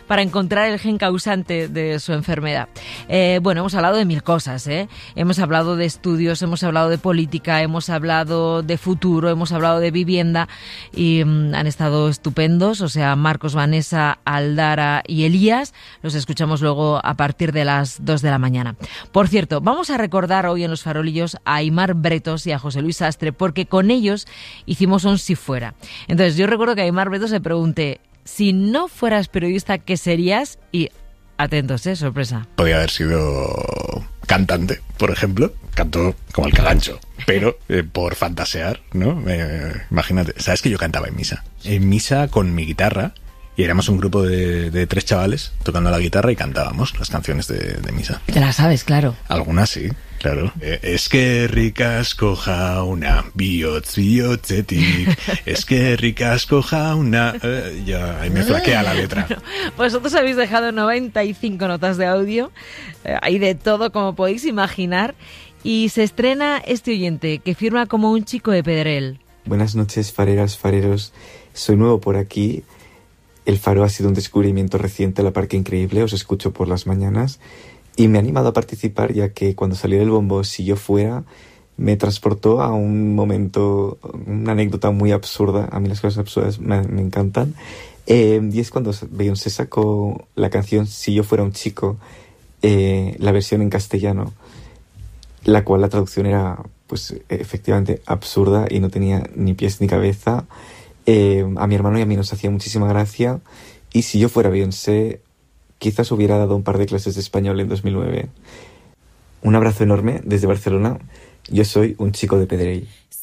para encontrar el gen causante de su enfermedad. Bueno, hemos hablado de mil cosas, ¿eh? Hemos hablado de estudios, hemos hablado de política, hemos hablado de futuro, hemos hablado de vivienda y han estado estupendos. O sea, Marcos, Vanessa, Aldara y Elías los escuchamos luego a partir de las 2 de la mañana. Por cierto, vamos a recordar hoy en Los Farolillos a Aimar Bretos y a José Luis Sastre, porque con ellos hicimos un Si Fuera. Entonces yo recuerdo que a Aimar Bretos le pregunté: si no fueras periodista, ¿qué serías? Y atentos, sorpresa. Podría haber sido cantante, por ejemplo. Canto como el Calancho, pero por fantasear, ¿no? Imagínate, ¿sabes que yo cantaba en misa? En misa con mi guitarra, y éramos un grupo de 3 chavales tocando la guitarra y cantábamos las canciones de misa. Te las sabes, claro. Algunas sí, claro. Es que ricasco jauna, bihotz-bihotzetik, es que ricasco jauna... ya, ahí me flaquea la letra. Bueno, vosotros habéis dejado 95 notas de audio, hay de todo, como podéis imaginar, y se estrena este oyente que firma como un chico de Pedrell. Buenas noches, fareras, fareros. Soy nuevo por aquí. El Faro ha sido un descubrimiento reciente a la par que increíble. Os escucho por las mañanas y me ha animado a participar, ya que cuando salió el bombo Si Yo Fuera me transportó a un momento, una anécdota muy absurda. A mí las cosas absurdas me encantan. Y es cuando Beyoncé sacó la canción Si Yo Fuera un Chico, la versión en castellano, la cual la traducción era pues efectivamente absurda y no tenía ni pies ni cabeza. A mi hermano y a mí nos hacía muchísima gracia, y si yo fuera Beyoncé quizás hubiera dado un par de clases de español en 2009. Un abrazo enorme desde Barcelona. Yo soy un chico de Pedrell.